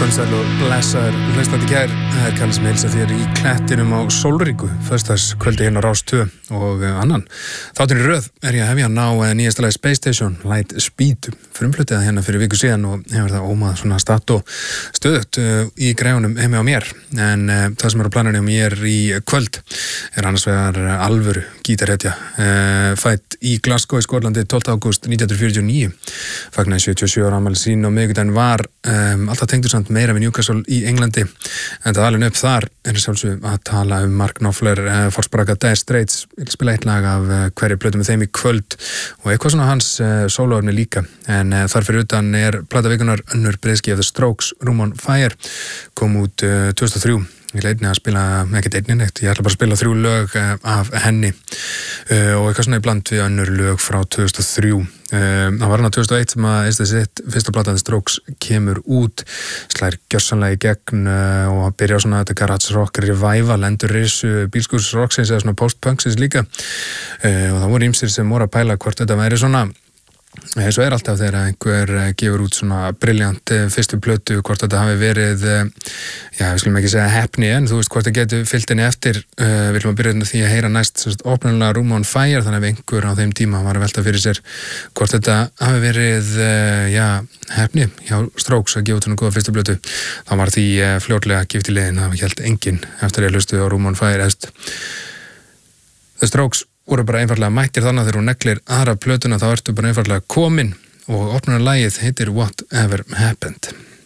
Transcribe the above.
Komsæl og blessaður hlustandi kær. Það Kalli sem heilsa þér í klettinum á Sólríku föstudagskvöldi hérna á Rás 2 og annan. Þátturinn í röð ég að hefja ná nýjasta lagi Space Station, Light Speed, frumflutið hérna fyrir viku síðan og hefur það ómað svona statt og stöðugt í græjunum heimi á mér. En það sem á planinu á mér í kvöld annars vegar alvöru gítarhetja, fædd í Glasgow í Skotlandi 12. ágúst 1949, fagnaði 77 ára afmæli sín og miðvikudaginn var alltaf tengdur samt meira við Newcastle í Englandi, en það alveg upp þar sjálfsög að tala Mark Knopfler, forspraka Dire Straits, spila eitt lag af hverju plötu með þeim í kvöld og eitthvað svona hans sólóefni líka, en þar fyrir utan plata vikunar önnur breiðski of The Strokes, Room on Fire, kom út 2003. Ég leitni að spila, ekkert einnig neitt, ég ætla bara að spila 3 lög af henni og eitthvað svona í bland við önnur lög frá 2003. Það var hann á 2001 sem að sitt fyrsta platan The Strokes kemur út, slær gjörsamlega í gegn og byrja á svona þetta garage rock revival, endur risu bílskúrs rocksins eða svona post-punksins líka og það voru ýmsir sem voru að pæla hvort þetta væri svona. Svo alltaf þegar einhver gefur út svona brilljant fyrstu plötu, hvort þetta hafi verið, við skulum ekki segja heppni, en þú veist hvort það getur fyllt henni eftir. Við viljum að byrja því að heyra næst opnulega Room on Fire, þannig að einhver á þeim tíma var að velta fyrir sér hvort þetta hafi verið, heppni hjá Strokes að gefa út svona góða fyrstu plötu. Þá var því fljótlega gift í leiðin, það hélt enginn eftir að hlustu á Room on Fire. The Strokes voru bara einfallega mættir þannig að þegar hún neglir aðra plötuna þá ertu bara einfallega komin og opnuna lagið heitir Whatever Happened.